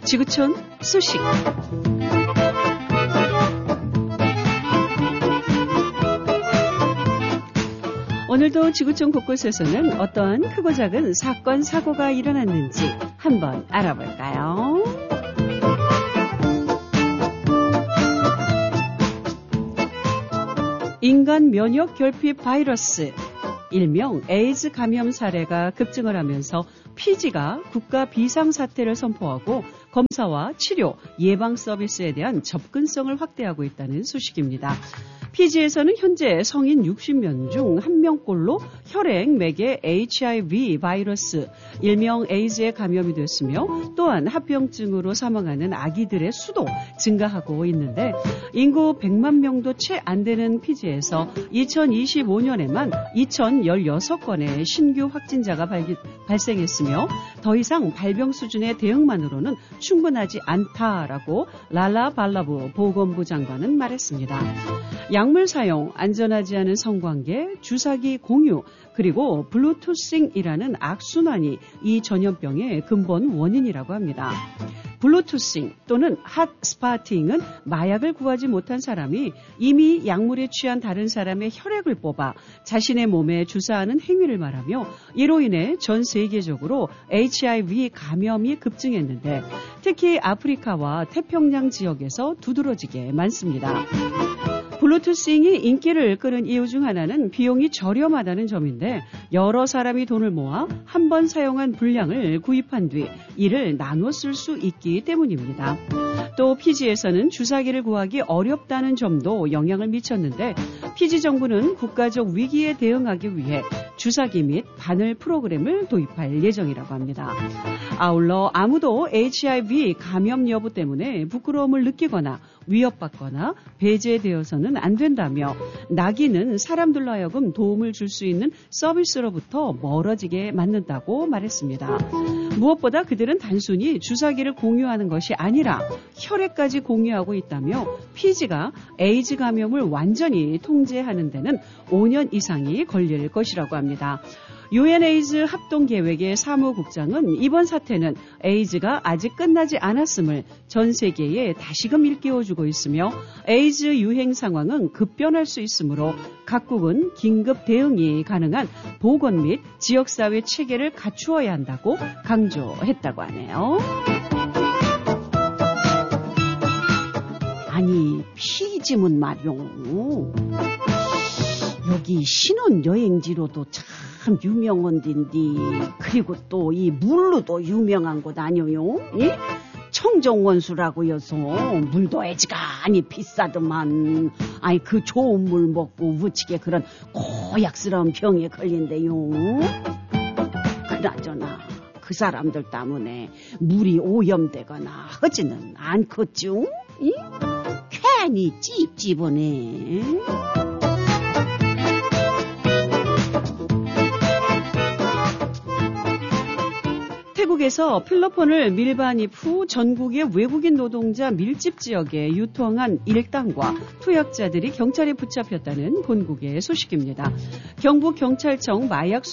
지구촌 소식. 오늘도 지구촌 곳곳에서는 어떠한 크고 작은 사건, 사고가 일어났는지 한번 알아볼까요? 인간 면역 결핍 바이러스, 일명 에이즈 감염 사례가 급증을 하면서 피지가 국가 비상사태를 선포하고 검사와 치료, 예방 서비스에 대한 접근성을 확대하고 있다는 소식입니다. 피지에서는 현재 성인 60명 중 1명꼴로 혈액 매개 HIV 바이러스, 일명 에이즈에 감염이 됐으며 또한 합병증으로 사망하는 아기들의 수도 증가하고 있는데 인구 100만 명도 채 안 되는 피지에서 2025년에만 2016건의 신규 확진자가 발생했으며 더 이상 발병 수준의 대응만으로는 충분하지 않다라고 랄라 발라브 보건부 장관은 말했습니다. 약물 사용, 안전하지 않은 성관계, 주사기 공유, 그리고 블루투싱이라는 악순환이 이 전염병의 근본 원인이라고 합니다. 블루투싱 또는 핫스파팅은 마약을 구하지 못한 사람이 이미 약물에 취한 다른 사람의 혈액을 뽑아 자신의 몸에 주사하는 행위를 말하며 이로 인해 전 세계적으로 HIV 감염이 급증했는데 특히 아프리카와 태평양 지역에서 두드러지게 많습니다. 블루투싱이 인기를 끄는 이유 중 하나는 비용이 저렴하다는 점인데 여러 사람이 돈을 모아 한 번 사용한 분량을 구입한 뒤 이를 나눠 쓸 수 있기 때문입니다. 또 피지에서는 주사기를 구하기 어렵다는 점도 영향을 미쳤는데 피지 정부는 국가적 위기에 대응하기 위해 주사기 및 바늘 프로그램을 도입할 예정이라고 합니다. 아울러 아무도 HIV 감염 여부 때문에 부끄러움을 느끼거나 위협받거나 배제되어서는 안 된다며 낙인은 사람들로 하여금 도움을 줄 수 있는 서비스로부터 멀어지게 만든다고 말했습니다. 무엇보다 그들은 단순히 주사기를 공유하는 것이 아니라 혈액까지 공유하고 있다며 피지가 에이즈 감염을 완전히 통제하는 데는 5년 이상이 걸릴 것이라고 합니다. UN 에이즈 합동계획의 사무국장은 이번 사태는 에이즈가 아직 끝나지 않았음을 전 세계에 다시금 일깨워주고 있으며 에이즈 유행 상황은 급변할 수 있으므로 각국은 긴급 대응이 가능한 보건 및 지역사회 체계를 갖추어야 한다고 강조했다고 하네요. 아니 피지문 말용 여기 신혼여행지로도 참 유명한 데인데 그리고 또 이 물로도 유명한 곳 아니요? 예? 청정원수라고 해서 물도 애지간히 비싸더만 아니 그 좋은 물 먹고 우치게 그런 고약스러운 병에 걸린대요. 그나저나 그 사람들 때문에 물이 오염되거나 하지는 않겠죠? 예? 괜히 찝찝하네. 태국에서 필로폰을 밀반입 후 전국의 외국인 노동자 밀집 지역에 유통한 일당과 투약자들이 경찰에 붙잡혔다는 본국의 소식입니다. 경북경찰청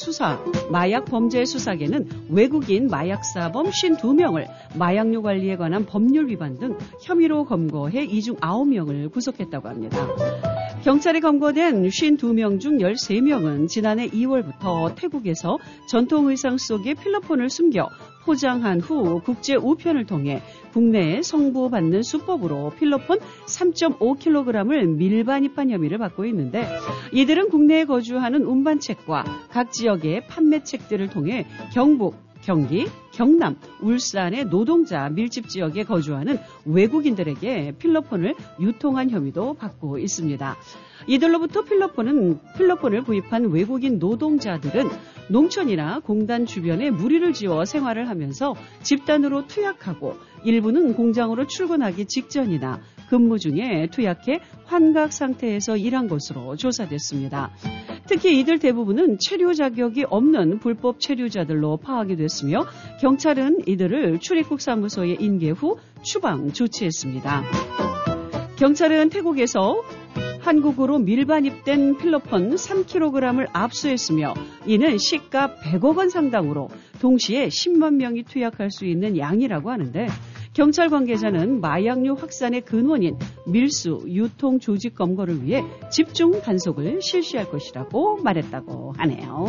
마약범죄수사계는 외국인 마약사범 52명을 마약류 관리에 관한 법률 위반 등 혐의로 검거해 이 중 9명을 구속했다고 합니다. 경찰이 검거된 52명 중 13명은 지난해 2월부터 태국에서 전통 의상 속에 필로폰을 숨겨 포장한 후 국제 우편을 통해 국내에 송부받는 수법으로 필로폰 3.5kg을 밀반입한 혐의를 받고 있는데 이들은 국내에 거주하는 운반책과 각 지역의 판매책들을 통해 경북, 경기, 경남, 울산의 노동자 밀집 지역에 거주하는 외국인들에게 필로폰을 유통한 혐의도 받고 있습니다. 이들로부터 필로폰을 구입한 외국인 노동자들은 농촌이나 공단 주변에 무리를 지어 생활을 하면서 집단으로 투약하고 일부는 공장으로 출근하기 직전이나 근무 중에 투약해 환각 상태에서 일한 것으로 조사됐습니다. 특히 이들 대부분은 체류 자격이 없는 불법 체류자들로 파악이 됐으며 경찰은 이들을 출입국 사무소에 인계 후 추방 조치했습니다. 경찰은 태국에서 한국으로 밀반입된 필로폰 3kg을 압수했으며 이는 시가 100억 원 상당으로 동시에 10만 명이 투약할 수 있는 양이라고 하는데 경찰 관계자는 마약류 확산의 근원인 밀수, 유통 조직 검거를 위해 집중 단속을 실시할 것이라고 말했다고 하네요.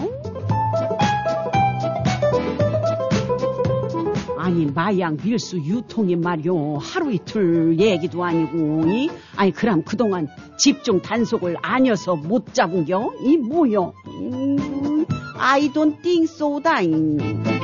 아니 마약 밀수 유통이 말이요 하루 이틀 얘기도 아니고 아니 그럼 그동안 집중 단속을 아녀서 못 잡은겨? 이 뭐요? I don't think so 다잉.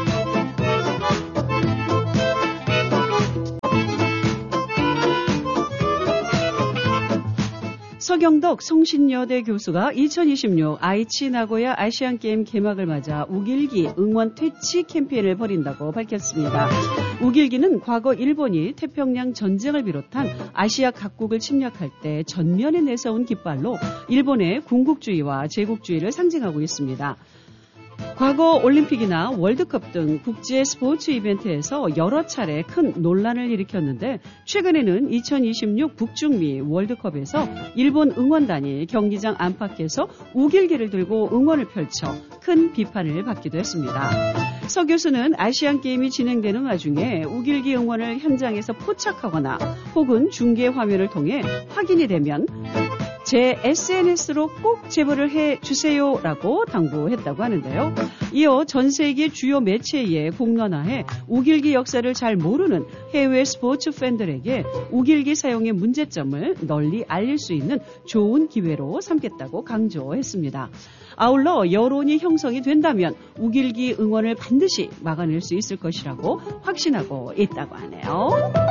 서경덕 성신여대 교수가 2026 아이치 나고야 아시안게임 개막을 맞아 우길기 응원 퇴치 캠페인을 벌인다고 밝혔습니다. 우길기는 과거 일본이 태평양 전쟁을 비롯한 아시아 각국을 침략할 때 전면에 내세운 깃발로 일본의 군국주의와 제국주의를 상징하고 있습니다. 과거 올림픽이나 월드컵 등 국제 스포츠 이벤트에서 여러 차례 큰 논란을 일으켰는데 최근에는 2026 북중미 월드컵에서 일본 응원단이 경기장 안팎에서 우길기를 들고 응원을 펼쳐 큰 비판을 받기도 했습니다. 서 교수는 아시안게임이 진행되는 와중에 우길기 응원을 현장에서 포착하거나 혹은 중계 화면을 통해 확인이 되면 제 SNS로 꼭 제보를 해주세요라고 당부했다고 하는데요. 이어 전 세계 주요 매체에 공론화해 우길기 역사를 잘 모르는 해외 스포츠 팬들에게 우길기 사용의 문제점을 널리 알릴 수 있는 좋은 기회로 삼겠다고 강조했습니다. 아울러 여론이 형성이 된다면 우길기 응원을 반드시 막아낼 수 있을 것이라고 확신하고 있다고 하네요.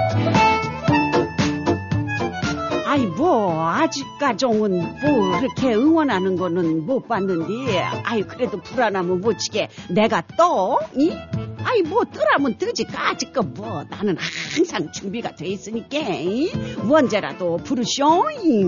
아이 아직까지는 그렇게 응원하는 거는 못 봤는데 아이 그래도 불안하면 못 치게 내가 아이 뜨라면 뜨지 까짓 거 나는 항상 준비가 돼 있으니까 언제라도 부르쇼.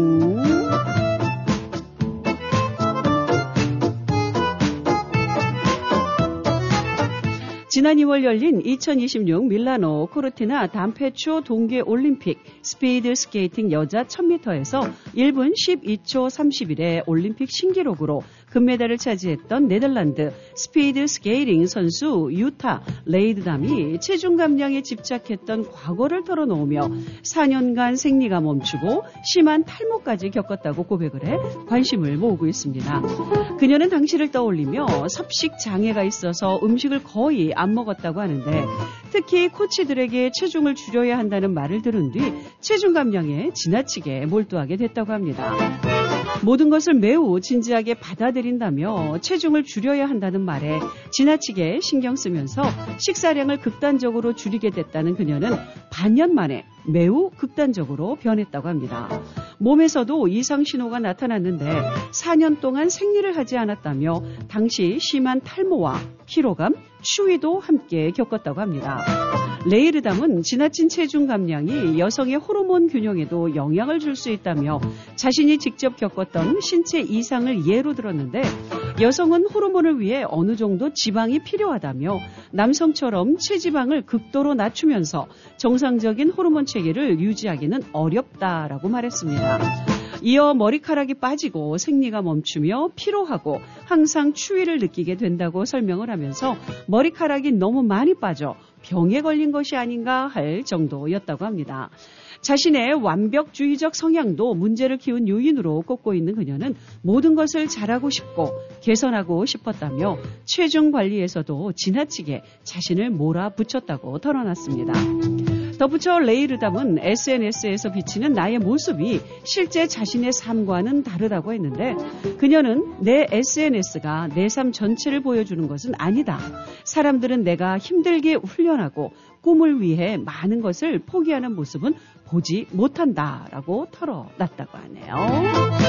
지난 2월 열린 2026 밀라노 코르티나 담페초 동계올림픽 스피드 스케이팅 여자 1000m에서 1분 12초 31의 올림픽 신기록으로 금메달을 차지했던 네덜란드 스피드 스케이팅 선수 유타 레이드담이 체중 감량에 집착했던 과거를 털어놓으며 4년간 생리가 멈추고 심한 탈모까지 겪었다고 고백을 해 관심을 모으고 있습니다. 그녀는 당시를 떠올리며 섭식 장애가 있어서 음식을 거의 안 먹었다고 하는데 특히 코치들에게 체중을 줄여야 한다는 말을 들은 뒤 체중 감량에 지나치게 몰두하게 됐다고 합니다. 모든 것을 매우 진지하게 받아들인다며 체중을 줄여야 한다는 말에 지나치게 신경 쓰면서 식사량을 극단적으로 줄이게 됐다는 그녀는 반년 만에 매우 극단적으로 변했다고 합니다. 몸에서도 이상 신호가 나타났는데 4년 동안 생리를 하지 않았다며 당시 심한 탈모와 피로감, 추위도 함께 겪었다고 합니다. 레이르담은 지나친 체중 감량이 여성의 호르몬 균형에도 영향을 줄 수 있다며 자신이 직접 겪었던 신체 이상을 예로 들었는데 여성은 호르몬을 위해 어느 정도 지방이 필요하다며 남성처럼 체지방을 극도로 낮추면서 정상적인 호르몬 체계를 유지하기는 어렵다라고 말했습니다. 이어 머리카락이 빠지고 생리가 멈추며 피로하고 항상 추위를 느끼게 된다고 설명을 하면서 머리카락이 너무 많이 빠져 병에 걸린 것이 아닌가 할 정도였다고 합니다. 자신의 완벽주의적 성향도 문제를 키운 요인으로 꼽고 있는 그녀는 모든 것을 잘하고 싶고 개선하고 싶었다며 체중 관리에서도 지나치게 자신을 몰아붙였다고 털어놨습니다. 덧붙여 레이르담은 SNS에서 비치는 나의 모습이 실제 자신의 삶과는 다르다고 했는데 그녀는 내 SNS가 내 삶 전체를 보여주는 것은 아니다. 사람들은 내가 힘들게 훈련하고 꿈을 위해 많은 것을 포기하는 모습은 보지 못한다라고 털어놨다고 하네요.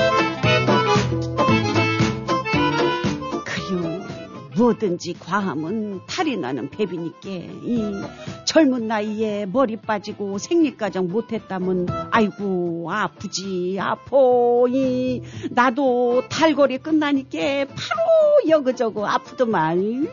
그리고 뭐든지 과하면 탈이 나는 배비니까 이 젊은 나이에 머리 빠지고 생리가정 못했다면 아이고 아프지 아포 이 나도 탈거리 끝나니까 바로 여그저그 아프더만.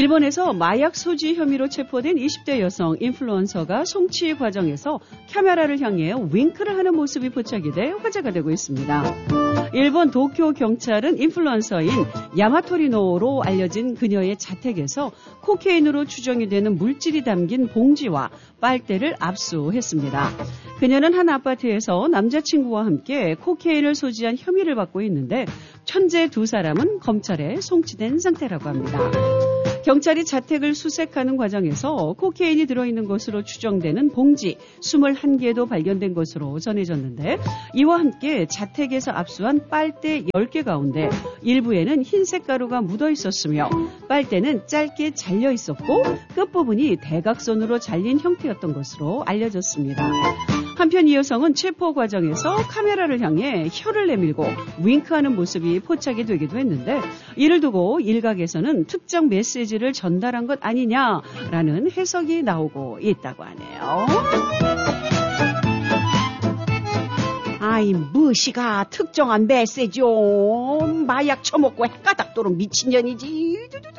일본에서 마약 소지 혐의로 체포된 20대 여성 인플루언서가 송치 과정에서 카메라를 향해 윙크를 하는 모습이 포착이 돼 화제가 되고 있습니다. 일본 도쿄 경찰은 인플루언서인 야마토리노로 알려진 그녀의 자택에서 코케인으로 추정이 되는 물질이 담긴 봉지와 빨대를 압수했습니다. 그녀는 한 아파트에서 남자친구와 함께 코케인을 소지한 혐의를 받고 있는데 현재 두 사람은 검찰에 송치된 상태라고 합니다. 경찰이 자택을 수색하는 과정에서 코케인이 들어있는 것으로 추정되는 봉지 21개도 발견된 것으로 전해졌는데 이와 함께 자택에서 압수한 빨대 10개 가운데 일부에는 흰색 가루가 묻어 있었으며 빨대는 짧게 잘려 있었고 끝부분이 대각선으로 잘린 형태였던 것으로 알려졌습니다. 한편 이 여성은 체포 과정에서 카메라를 향해 혀를 내밀고 윙크하는 모습이 포착이 되기도 했는데 이를 두고 일각에서는 특정 메시지를 전달한 것 아니냐라는 해석이 나오고 있다고 하네요. 아이 무시가 특정한 메시지요. 마약 처먹고 헷가닥도록 미친년이지.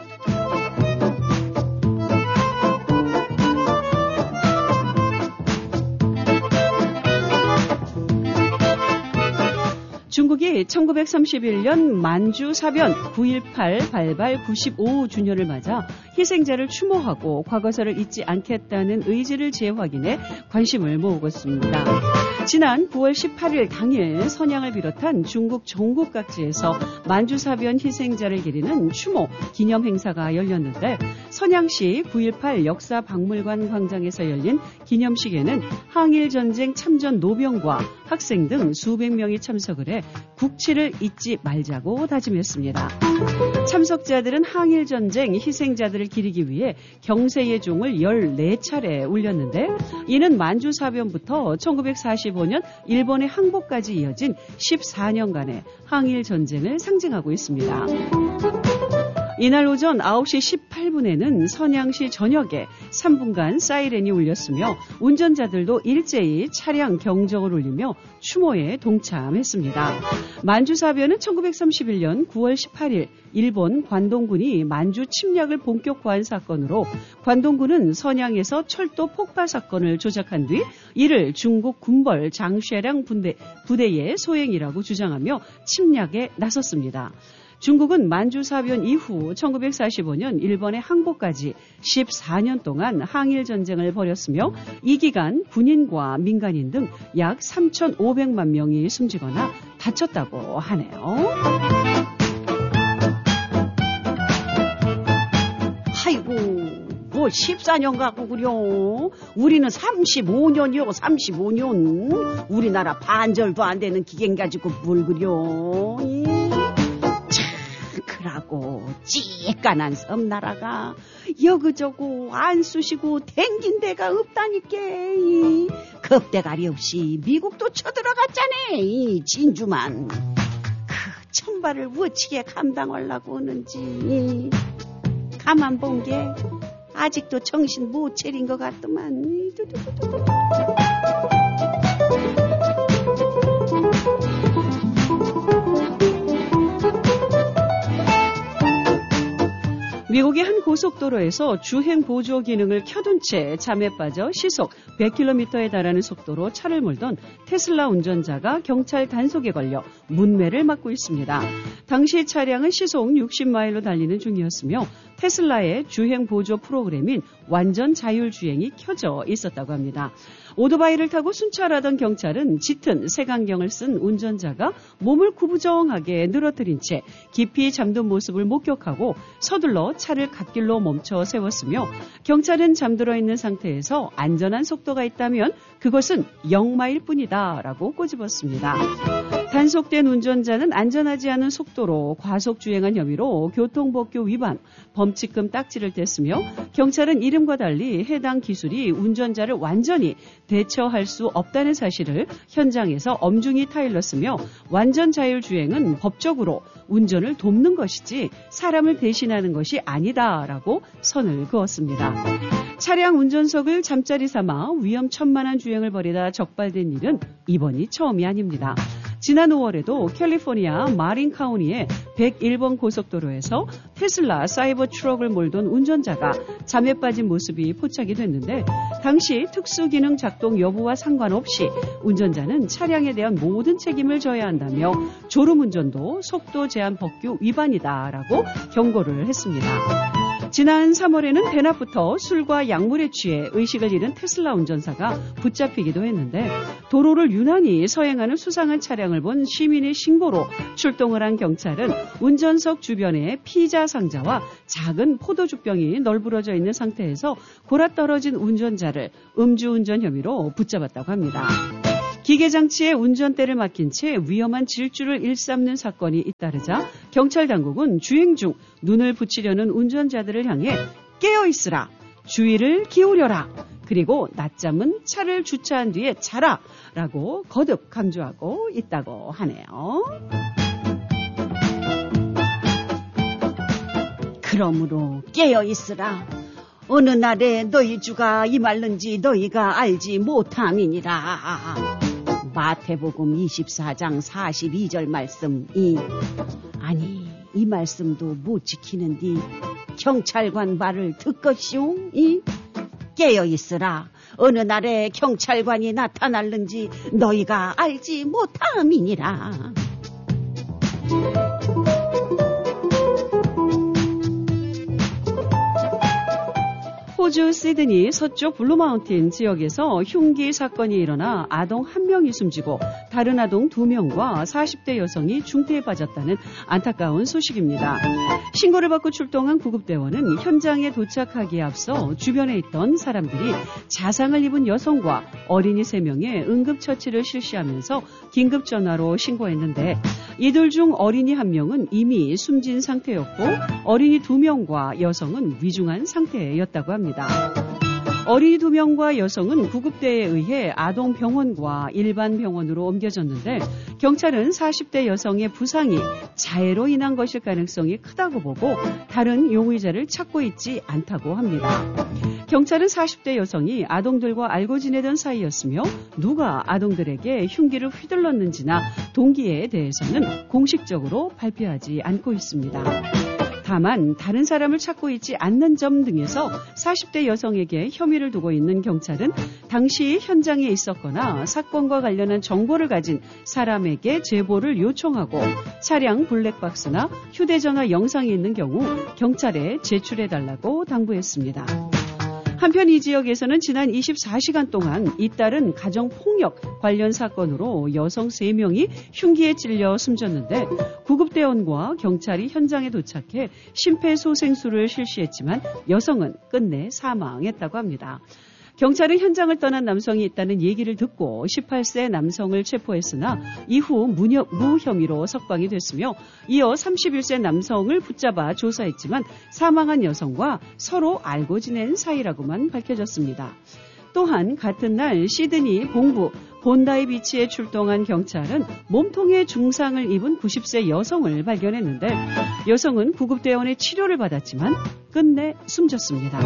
중국이 1931년 만주 사변 9.18 발발 95주년을 맞아 희생자를 추모하고 과거사를 잊지 않겠다는 의지를 재확인해 관심을 모으고 있습니다. 지난 9월 18일 당일 선양을 비롯한 중국 전국 각지에서 만주 사변 희생자를 기리는 추모 기념 행사가 열렸는데 선양시 9.18 역사박물관 광장에서 열린 기념식에는 항일전쟁 참전 노병과 학생 등 수백 명이 참석을 해 국치를 잊지 말자고 다짐했습니다. 참석자들은 항일전쟁 희생자들을 기리기 위해 경세의 종을 14차례 울렸는데 이는 만주사변부터 1945년 일본의 항복까지 이어진 14년간의 항일전쟁을 상징하고 있습니다. 이날 오전 9시 18분에는 선양시 전역에 3분간 사이렌이 울렸으며 운전자들도 일제히 차량 경적을 울리며 추모에 동참했습니다. 만주사변은 1931년 9월 18일 일본 관동군이 만주 침략을 본격화한 사건으로 관동군은 선양에서 철도 폭파 사건을 조작한 뒤 이를 중국 군벌 장쉐랑 부대의 소행이라고 주장하며 침략에 나섰습니다. 중국은 만주사변 이후 1945년 일본의 항복까지 14년 동안 항일전쟁을 벌였으며 이 기간 군인과 민간인 등 약 3,500만 명이 숨지거나 다쳤다고 하네요. 아이고 뭐 14년 갖고 그려. 우리는 35년이요 35년. 우리나라 반절도 안 되는 기계 가지고 뭘 그려. 라고 찌까난 섬나라가 여그저그 안 쑤시고 댕긴 데가 없다니까. 겁대가리 없이 미국도 쳐들어갔잖아. 진주만 그 천발을 어찌게 감당하려고 하는지 가만 본 게 아직도 정신 못 차린 것 같더만. 미국의 한 고속도로에서 주행 보조 기능을 켜둔 채 잠에 빠져 시속 100km에 달하는 속도로 차를 몰던 테슬라 운전자가 경찰 단속에 걸려 문매를 맞고 있습니다. 당시 차량은 시속 60마일로 달리는 중이었으며 테슬라의 주행 보조 프로그램인 완전 자율주행이 켜져 있었다고 합니다. 오토바이를 타고 순찰하던 경찰은 짙은 색안경을 쓴 운전자가 몸을 구부정하게 늘어뜨린 채 깊이 잠든 모습을 목격하고 서둘러 차를 갓길로 멈춰 세웠으며 경찰은 잠들어 있는 상태에서 안전한 속도가 있다면 그것은 0마일 뿐이다 라고 꼬집었습니다. 단속된 운전자는 안전하지 않은 속도로 과속주행한 혐의로 교통법규 위반, 범칙금 딱지를 뗐으며 경찰은 이름과 달리 해당 기술이 운전자를 완전히 대처할 수 없다는 사실을 현장에서 엄중히 타일렀으며 완전 자율주행은 법적으로 운전을 돕는 것이지 사람을 대신하는 것이 아니다라고 선을 그었습니다. 차량 운전석을 잠자리 삼아 위험천만한 주행을 벌이다 적발된 일은 이번이 처음이 아닙니다. 지난 5월에도 캘리포니아 마린 카운티의 101번 고속도로에서 테슬라 사이버 트럭을 몰던 운전자가 잠에 빠진 모습이 포착이 됐는데 당시 특수기능 작동 여부와 상관없이 운전자는 차량에 대한 모든 책임을 져야 한다며 졸음운전도 속도 제한 법규 위반이다라고 경고를 했습니다. 지난 3월에는 대낮부터 술과 약물에 취해 의식을 잃은 테슬라 운전사가 붙잡히기도 했는데 도로를 유난히 서행하는 수상한 차량을 본 시민의 신고로 출동을 한 경찰은 운전석 주변에 피자 상자와 작은 포도주병이 널브러져 있는 상태에서 골아떨어진 운전자를 음주운전 혐의로 붙잡았다고 합니다. 기계장치에 운전대를 맡긴 채 위험한 질주를 일삼는 사건이 잇따르자 경찰 당국은 주행 중 눈을 붙이려는 운전자들을 향해 깨어있으라, 주의를 기울여라, 그리고 낮잠은 차를 주차한 뒤에 자라 라고 거듭 강조하고 있다고 하네요. 그러므로 깨어있으라. 어느 날에 너희 주가 임할는지 너희가 알지 못함이니라. 마태복음 24장 42절 말씀이 아니 이 말씀도 못 지키는디 경찰관 말을 듣것이오? 깨어있으라. 어느 날에 경찰관이 나타날는지 너희가 알지 못함이니라. 호주 시드니 서쪽 블루마운틴 지역에서 흉기 사건이 일어나 아동 1명이 숨지고 다른 아동 2명과 40대 여성이 중태에 빠졌다는 안타까운 소식입니다. 신고를 받고 출동한 구급대원은 현장에 도착하기에 앞서 주변에 있던 사람들이 자상을 입은 여성과 어린이 3명의 응급처치를 실시하면서 긴급전화로 신고했는데 이들 중 어린이 1명은 이미 숨진 상태였고 어린이 2명과 여성은 위중한 상태였다고 합니다. 어린이 2명과 여성은 구급대에 의해 아동병원과 일반 병원으로 옮겨졌는데 경찰은 40대 여성의 부상이 자해로 인한 것일 가능성이 크다고 보고 다른 용의자를 찾고 있지 않다고 합니다. 경찰은 40대 여성이 아동들과 알고 지내던 사이였으며 누가 아동들에게 흉기를 휘둘렀는지나 동기에 대해서는 공식적으로 발표하지 않고 있습니다. 다만 다른 사람을 찾고 있지 않는 점 등에서 40대 여성에게 혐의를 두고 있는 경찰은 당시 현장에 있었거나 사건과 관련한 정보를 가진 사람에게 제보를 요청하고 차량 블랙박스나 휴대전화 영상이 있는 경우 경찰에 제출해달라고 당부했습니다. 한편 이 지역에서는 지난 24시간 동안 잇따른 가정폭력 관련 사건으로 여성 3명이 흉기에 찔려 숨졌는데 구급대원과 경찰이 현장에 도착해 심폐소생술을 실시했지만 여성은 끝내 사망했다고 합니다. 경찰은 현장을 떠난 남성이 있다는 얘기를 듣고 18세 남성을 체포했으나 이후 무혐의로 석방이 됐으며 이어 31세 남성을 붙잡아 조사했지만 사망한 여성과 서로 알고 지낸 사이라고만 밝혀졌습니다. 또한 같은 날 시드니 동부 본다이 비치에 출동한 경찰은 몸통에 중상을 입은 90세 여성을 발견했는데 여성은 구급대원의 치료를 받았지만 끝내 숨졌습니다.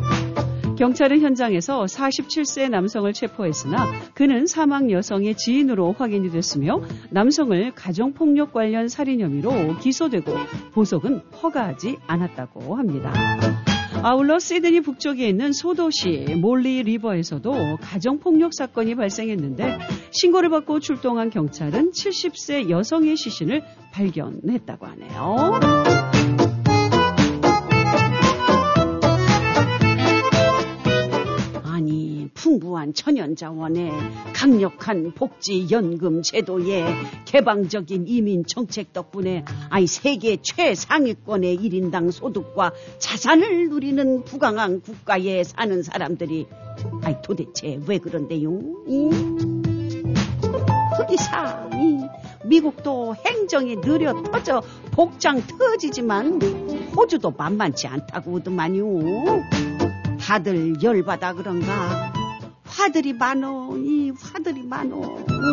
경찰은 현장에서 47세 남성을 체포했으나 그는 사망 여성의 지인으로 확인이 됐으며 남성을 가정폭력 관련 살인 혐의로 기소되고 보석은 허가하지 않았다고 합니다. 아울러 시드니 북쪽에 있는 소도시 몰리 리버에서도 가정폭력 사건이 발생했는데 신고를 받고 출동한 경찰은 70세 여성의 시신을 발견했다고 하네요. 풍부한 천연자원에 강력한 복지연금 제도에 개방적인 이민 정책 덕분에 세계 최상위권의 1인당 소득과 자산을 누리는 부강한 국가에 사는 사람들이 도대체 왜 그런데요? 흑기사 미국도 행정이 느려 터져 복장 터지지만 호주도 만만치 않다고 하더만요. 다들 열받아 그런가? 화들이 많어.